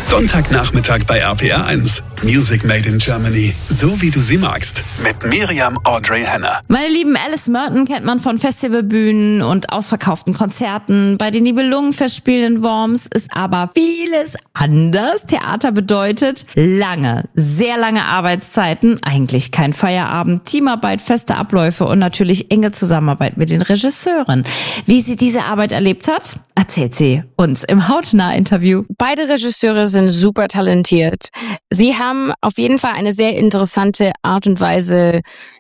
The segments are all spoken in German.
Sonntagnachmittag bei RPR1. Music Made in Germany. So wie du sie magst. Mit Miriam Audrey Henner. Meine lieben, Alice Merton kennt man von Festivalbühnen und ausverkauften Konzerten. Bei den Nibelungenfestspielen in Worms ist aber vieles anders. Theater bedeutet lange, sehr lange Arbeitszeiten, eigentlich kein Feierabend, Teamarbeit, feste Abläufe und natürlich enge Zusammenarbeit mit den Regisseuren. Wie sie diese Arbeit erlebt hat, erzählt sie uns im Hautnah-Interview. Beide Regisseure sind super talentiert. Sie haben auf jeden Fall eine sehr interessante Art und Weise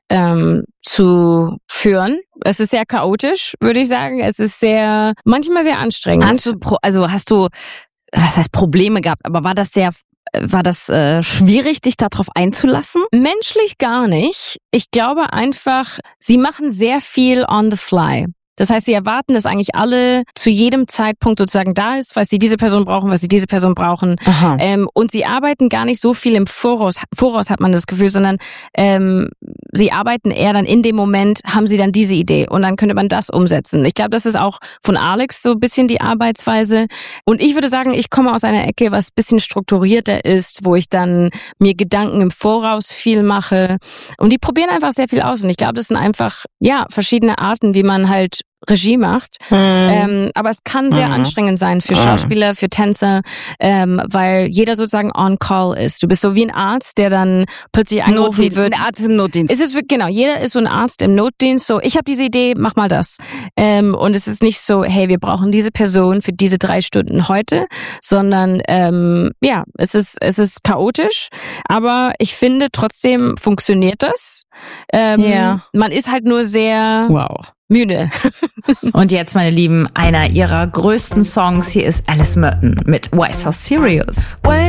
zu führen. Es ist sehr chaotisch, würde ich sagen. Es ist manchmal sehr anstrengend. Hast du, was heißt Probleme gehabt, aber war das schwierig, dich darauf einzulassen? Menschlich gar nicht. Ich glaube einfach, sie machen sehr viel on the fly. Das heißt, sie erwarten, dass eigentlich alle zu jedem Zeitpunkt sozusagen da ist, was sie diese Person brauchen, und sie arbeiten gar nicht so viel im Voraus hat man das Gefühl, sondern sie arbeiten eher dann in dem Moment, haben sie dann diese Idee und dann könnte man das umsetzen. Ich glaube, das ist auch von Alex so ein bisschen die Arbeitsweise. Und ich würde sagen, ich komme aus einer Ecke, was ein bisschen strukturierter ist, wo ich dann mir Gedanken im Voraus viel mache. Und die probieren einfach sehr viel aus. Und ich glaube, das sind einfach verschiedene Arten, wie man halt Regie macht. Aber es kann sehr anstrengend sein für Schauspieler, für Tänzer, weil jeder sozusagen on call ist. Du bist so wie ein Arzt, der dann plötzlich angerufen wird. Ein Arzt im Notdienst. Genau, jeder ist so ein Arzt im Notdienst. So, ich habe diese Idee, mach mal das. Und es ist nicht so, hey, wir brauchen diese Person für diese 3 Stunden heute, sondern es ist chaotisch, aber ich finde trotzdem funktioniert das. Man ist halt nur sehr müde. Und jetzt, meine Lieben, einer ihrer größten Songs, hier ist Alice Merton mit Why So Serious.